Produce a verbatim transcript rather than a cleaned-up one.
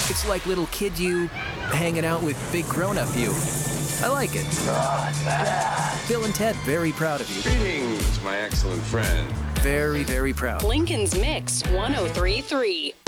It's like little kid you hanging out with big grown-up you. I like it. Bill and Ted, very proud of you. Greetings, my excellent friend. Very, very proud. Lincoln's Mix one oh three point three.